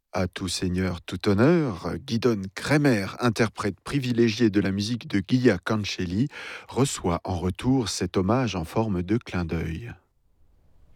À tout seigneur, tout honneur, Guidon Kremer, interprète privilégié de la musique de Guilla Cancelli, reçoit en retour cet hommage en forme de clin d'œil.